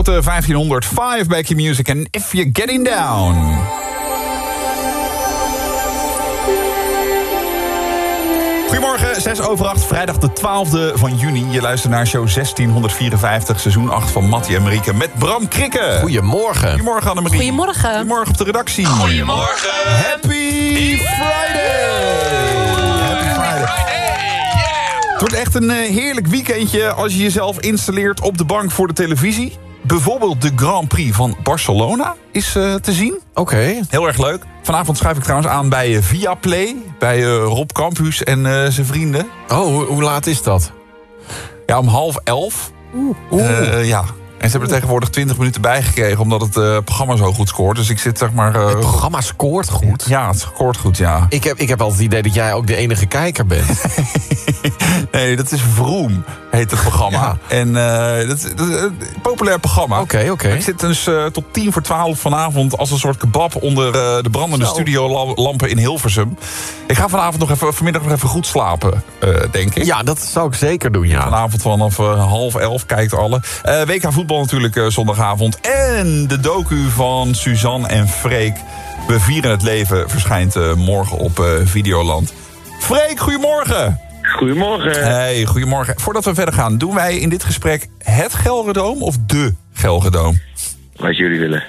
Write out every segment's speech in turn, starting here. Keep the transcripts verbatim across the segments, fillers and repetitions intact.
de vijftienhonderdvijf bij Q-Music en If You're Getting Down. Goedemorgen, zes over acht, vrijdag de twaalfde van juni. Je luistert naar show zestienhonderdvierenvijftig, seizoen acht van Mattie en Marieke met Bram Krikke. Goedemorgen. Goedemorgen, Annemarie. Goedemorgen. Goedemorgen op de redactie. Goedemorgen. Happy Friday. Happy Friday. Het wordt echt een uh, heerlijk weekendje als je jezelf installeert op de bank voor de televisie. Bijvoorbeeld de Grand Prix van Barcelona is uh, te zien. Oké. Okay. Heel erg leuk. Vanavond schuif ik trouwens aan bij uh, Viaplay. Bij uh, Rob Campus en uh, zijn vrienden. Oh, hoe, hoe laat is dat? Ja, om half elf. Oeh. Uh, ja. En ze hebben er tegenwoordig twintig minuten bij gekregen, omdat het uh, programma zo goed scoort. Dus ik zit zeg maar... Uh, het programma scoort goed? Ja, het scoort goed, ja. Ik heb, ik heb altijd het idee dat jij ook de enige kijker bent. Nee, dat is Vroom, heet het programma. Ja. En uh, dat, is, dat is een populair programma. Oké, okay, oké. Okay. Ik zit dus uh, tot tien voor twaalf vanavond als een soort kebab onder uh, de brandende Zo. studiolampen in Hilversum. Ik ga vanavond nog even, vanmiddag nog even goed slapen, uh, denk ik. Ja, dat zou ik zeker doen, ja. Vanavond vanaf uh, half elf kijkt alle. Uh, W K voetbal natuurlijk uh, zondagavond. En de docu van Suzanne en Freek. We vieren het leven verschijnt uh, morgen op uh, Videoland. Freek, goedemorgen. Goedemorgen. Hey, goedemorgen. Voordat we verder gaan, doen wij in dit gesprek het Gelredoom of de Gelredoom? Wat jullie willen.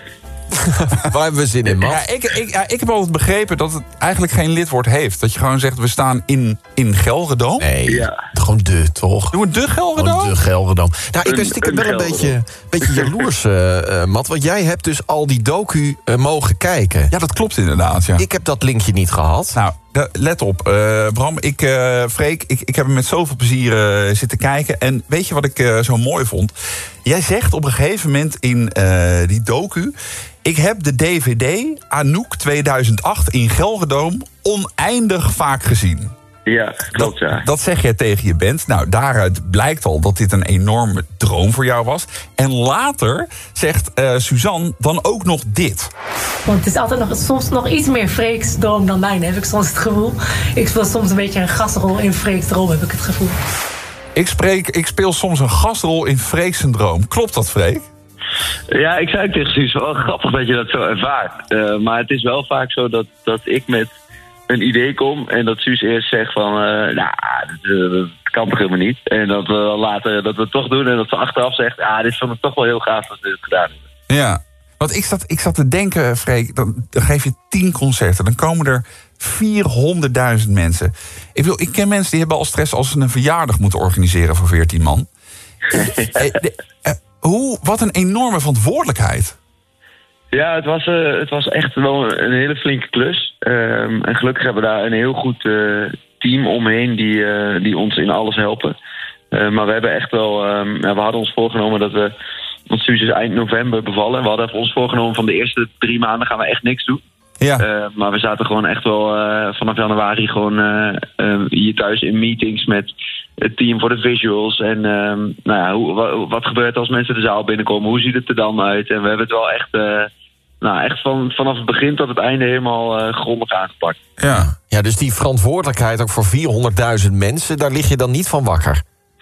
Waar hebben we zin in, man? Ja, ik, ik, ja, ik heb altijd begrepen dat het eigenlijk geen lidwoord heeft. Dat je gewoon zegt, we staan in, in Gelredoom. Nee, ja. Gewoon de, toch? Doen we de Gelredoom? Gewoon de Gelredoom. Nou, ik ben stiekem wel een beetje, beetje jaloers, uh, uh, Matt. Want jij hebt dus al die docu uh, mogen kijken. Ja, dat klopt inderdaad, ja. Ik heb dat linkje niet gehad. Nou, de, let op, uh, Bram, ik, uh, Freek, ik, ik heb hem met zoveel plezier uh, zitten kijken. En weet je wat ik uh, zo mooi vond? Jij zegt op een gegeven moment in uh, die docu... Ik heb de D V D Anouk tweeduizend acht in Gelredoom oneindig vaak gezien. Ja, klopt, ja. Dat, dat zeg jij tegen je band. Nou, daaruit blijkt al dat dit een enorme droom voor jou was. En later zegt uh, Suzanne dan ook nog dit. Want het is altijd nog, soms nog iets meer Freek's droom dan mijn, heb ik soms het gevoel. Ik speel soms een beetje een gastrol in Freek's droom, heb ik het gevoel. Ik, spreek, ik speel soms een gastrol in Freek's droom. Klopt dat, Freek? Ja, ik zei tegen Suus, wel grappig dat je dat zo ervaart. Uh, maar het is wel vaak zo dat, dat ik met een idee kom en dat Suus eerst zegt van, uh, nou, dat, uh, dat kan toch helemaal niet. En dat we later dat we het toch doen en dat ze achteraf zegt, ah, dit vond ik toch wel heel gaaf dat we dit gedaan hebben. Ja, want ik zat, ik zat te denken, Freek, dan, dan geef je tien concerten, dan komen er vierhonderdduizend mensen. Ik bedoel, ik ken mensen die hebben al stress als ze een verjaardag moeten organiseren voor veertien man. hey, de, uh, Hoe, wat een enorme verantwoordelijkheid. Ja, het was, uh, het was echt wel een hele flinke klus. Um, en gelukkig hebben we daar een heel goed uh, team omheen die, uh, die ons in alles helpen. Uh, maar we hebben echt wel... Um, ja, we hadden ons voorgenomen dat we... Want Suus is eind november bevallen. We hadden ons voorgenomen van de eerste drie maanden gaan we echt niks doen. Ja. Uh, maar we zaten gewoon echt wel uh, vanaf januari gewoon uh, uh, hier thuis in meetings met het team voor de visuals. En uh, nou ja, hoe, wat, wat gebeurt als mensen de zaal binnenkomen? Hoe ziet het er dan uit? En we hebben het wel echt, uh, nou, echt van, vanaf het begin tot het einde helemaal uh, grondig aangepakt. Ja. Ja, dus die verantwoordelijkheid ook voor vierhonderdduizend mensen, daar lig je dan niet van wakker?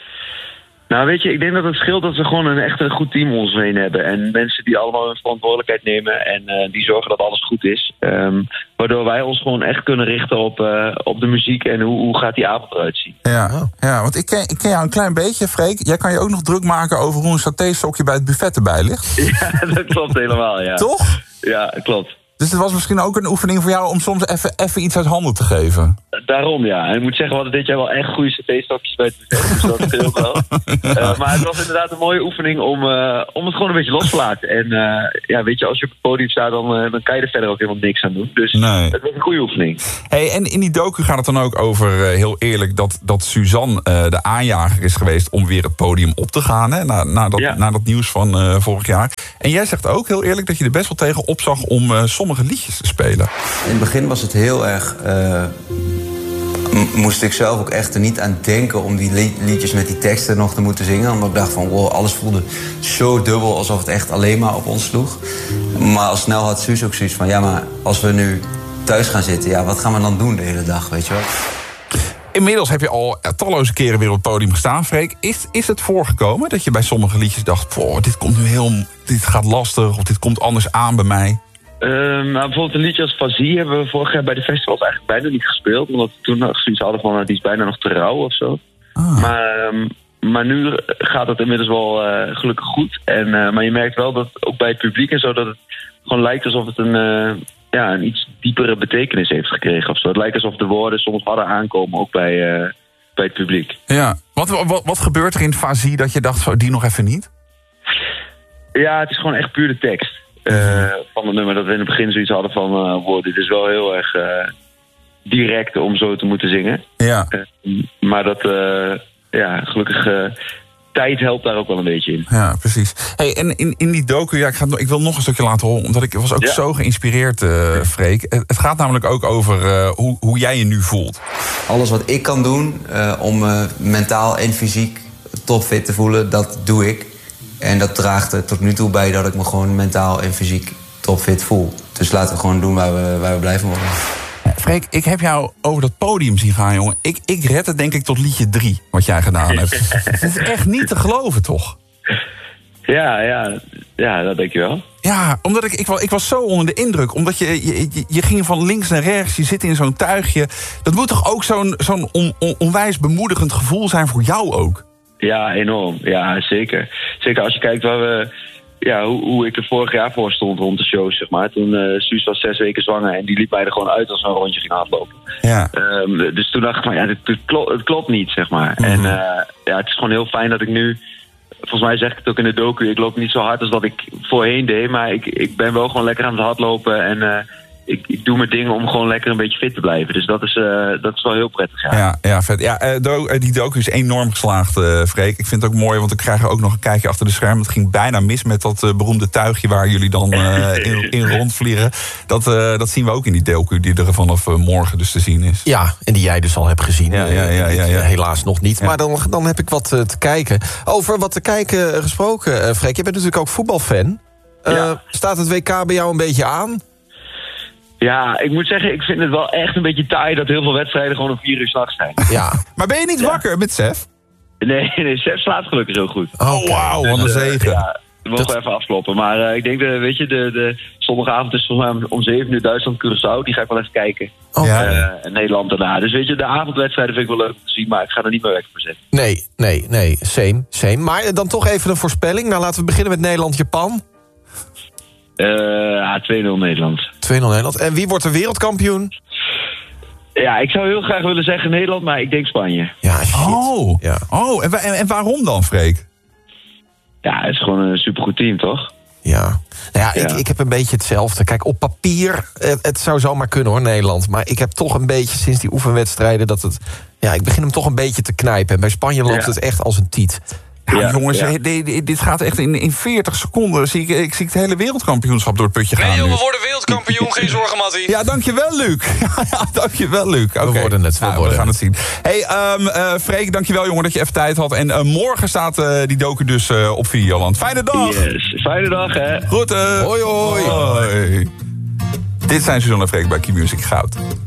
Nou, weet je, ik denk dat het scheelt dat we gewoon een echt een goed team om ons heen hebben. En mensen die allemaal hun verantwoordelijkheid nemen en uh, die zorgen dat alles goed is. Um, waardoor wij ons gewoon echt kunnen richten op, uh, op de muziek en hoe, hoe gaat die avond eruit zien. Ja, ja, want ik ken, ik ken jou een klein beetje, Freek. Jij kan je ook nog druk maken over hoe een satéstokje bij het buffet erbij ligt. Ja, dat klopt helemaal, ja. Toch? Ja, klopt. Dus het was misschien ook een oefening voor jou om soms even, even iets uit handen te geven. Daarom, ja. En ik moet zeggen, we hadden dit jaar wel echt goede satéstokjes bij het buffet. Dus dat is heel wel. Uh, maar het was inderdaad een mooie oefening om, uh, om het gewoon een beetje los te laten. En uh, ja, weet je, als je op het podium staat, dan, uh, dan kan je er verder ook helemaal niks aan doen. Dus nee. Het was een goede oefening. Hey, en in die docu gaat het dan ook over, uh, heel eerlijk, dat, dat Suzanne uh, de aanjager is geweest om weer het podium op te gaan. Hè, na, na, dat, ja. na dat nieuws van uh, vorig jaar. En jij zegt ook heel eerlijk dat je er best wel tegen opzag om uh, sommige liedjes te spelen. In het begin was het heel erg... Uh... moest ik zelf ook echt er niet aan denken om die liedjes met die teksten nog te moeten zingen. Omdat ik dacht van, wow, alles voelde zo dubbel alsof het echt alleen maar op ons sloeg. Maar al snel had Suus ook zoiets van, ja, maar als we nu thuis gaan zitten, ja, wat gaan we dan doen de hele dag, weet je wel? Inmiddels heb je al talloze keren weer op het podium gestaan, Freek. Is, is het voorgekomen dat je bij sommige liedjes dacht... Poh, dit komt nu heel, dit gaat lastig of dit komt anders aan bij mij? Um, nou, bijvoorbeeld een liedje als Fazie hebben we vorig jaar bij de festivals eigenlijk bijna niet gespeeld. Omdat we toen nog zoiets hadden van, uh, die is bijna nog te rauw of zo. Ah. Maar, um, maar nu gaat het inmiddels wel uh, gelukkig goed. En, uh, maar je merkt wel dat ook bij het publiek en zo... dat het gewoon lijkt alsof het een, uh, ja, een iets diepere betekenis heeft gekregen of zo. Het lijkt alsof de woorden soms harder aankomen, ook bij, uh, bij het publiek. Ja. Wat, wat, wat gebeurt er in Fazie dat je dacht, zo, die nog even niet? Ja, het is gewoon echt puur de tekst. Uh, van het nummer dat we in het begin zoiets hadden van... Uh, wow, dit is wel heel erg uh, direct om zo te moeten zingen. Ja. Uh, maar dat, uh, ja, gelukkig... Uh, tijd helpt daar ook wel een beetje in. Ja, precies. Hey, en in, in die docu, ja, ik, ga, ik wil nog een stukje laten horen... omdat ik was ook ja. zo geïnspireerd, uh, Freek. Het gaat namelijk ook over uh, hoe, hoe jij je nu voelt. Alles wat ik kan doen uh, om uh, mentaal en fysiek topfit te voelen, dat doe ik. En dat draagt er tot nu toe bij dat ik me gewoon mentaal en fysiek topfit voel. Dus laten we gewoon doen waar we, waar we blij van worden. Freek, ik heb jou over dat podium zien gaan, jongen. Ik, ik red het denk ik tot liedje drie, wat jij gedaan hebt. Het is echt niet te geloven, toch? Ja, ja, ja, dat denk je wel. Ja, omdat ik, ik, was, ik was zo onder de indruk. Omdat je, je, je ging van links naar rechts, je zit in zo'n tuigje. Dat moet toch ook zo'n, zo'n on, on, onwijs bemoedigend gevoel zijn voor jou ook? Ja, enorm. Ja, zeker. Zeker als je kijkt waar we... Ja, hoe, hoe ik er vorig jaar voor stond rond de shows, zeg maar. Toen uh, Suus was zes weken zwanger en die liep mij er gewoon uit als we een rondje ging hardlopen. Ja. Um, dus toen dacht ik van, ja, het, het, klopt, het klopt niet, zeg maar. Mm-hmm. En uh, ja, het is gewoon heel fijn dat ik nu... Volgens mij zeg ik het ook in de docu, ik loop niet zo hard als dat ik voorheen deed. Maar ik, ik ben wel gewoon lekker aan het hardlopen en... Uh, Ik, ik doe mijn dingen om gewoon lekker een beetje fit te blijven. Dus dat is, uh, dat is wel heel prettig. Ja, ja, ja vet. Ja, uh, do, die docu is enorm geslaagd, uh, Freek. Ik vind het ook mooi, want we krijgen ook nog een kijkje achter de schermen. Het ging bijna mis met dat uh, beroemde tuigje waar jullie dan uh, in, in rondvliegen. Dat, uh, dat zien we ook in die docu die er vanaf uh, morgen dus te zien is. Ja, en die jij dus al hebt gezien. Ja, ja, ja, ja, ja. Helaas nog niet. Ja. Maar dan, dan heb ik wat uh, te kijken. Over wat te kijken uh, gesproken, uh, Freek. Je bent natuurlijk ook voetbalfan. Uh, ja. Staat het W K bij jou een beetje aan? Ja, ik moet zeggen, ik vind het wel echt een beetje taai dat heel veel wedstrijden gewoon om vier uur 's nachts zijn. Ja. Maar ben je niet ja. wakker met Sef? Nee, nee, Sef slaapt gelukkig heel goed. Oh, wauw, wat een zegen. Ja, we mogen dat... even afkloppen. Maar uh, ik denk, de, weet je, de, de zondagavond is volgens mij om zeven uur Duitsland-Curaçao. Die ga ik wel even kijken. Oh. Ja. Uh, Nederland daarna. Dus weet je, de avondwedstrijden vind ik wel leuk om te zien. Maar ik ga er niet meer weg voor zitten. Nee, nee, nee. Same, same. Maar dan toch even een voorspelling. Nou, laten we beginnen met Nederland-Japan. Uh, twee nul Nederland. twee nul Nederland. En wie wordt de wereldkampioen? Ja, ik zou heel graag willen zeggen Nederland, maar ik denk Spanje. Ja, shit. Oh, ja. oh en, en, en waarom dan, Freek? Ja, het is gewoon een supergoed team, toch? Ja, nou ja, ja. Ik, ik heb een beetje hetzelfde. Kijk, op papier, het, het zou zomaar kunnen hoor, Nederland. Maar ik heb toch een beetje sinds die oefenwedstrijden dat het... Ja, ik begin hem toch een beetje te knijpen. En bij Spanje loopt ja. het echt als een tiet. Ja, ja, jongens, ja. dit, dit gaat echt in, in veertig seconden. Zie ik, ik zie het hele wereldkampioenschap door het putje gaan. Nee, joh, nu. we worden wereldkampioen, geen zorgen, Mattie. Ja, dankjewel, Luc. Ja, dankjewel, Luc. Okay. We worden het, we, nou, worden we gaan het. het zien. Hey, um, uh, Freek, dankjewel, jongen, dat je even tijd had. En uh, morgen staat uh, die docu dus uh, op Videoland. Fijne dag. Yes, fijne dag, hè. Groeten. Hoi, hoi. hoi. Dit zijn Suzanne en Freek bij Q-Music Goud.